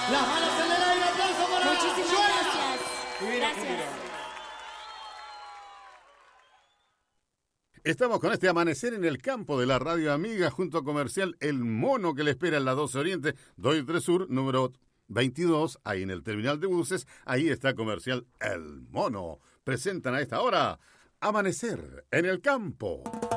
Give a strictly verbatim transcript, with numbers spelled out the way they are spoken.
Las manos en el aire, aplauso para Muchísimas Joana. gracias. Gracias. Estamos con este amanecer en el campo de la radio amiga junto a Comercial El Mono que le espera en la doce Oriente, dos y tres Sur, número veintidós, ahí en el terminal de buses. Ahí está Comercial El Mono. Presentan a esta hora Amanecer en el campo.